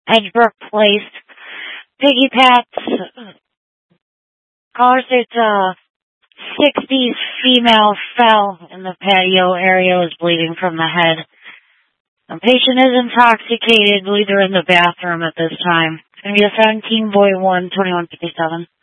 Edgebrook Place. Piggy Pat's caller states 60s female fell in the patio area, was bleeding from the head. The patient is intoxicated, believed they're in the bathroom at this time. It's going to be a 17-boy 1, 2157.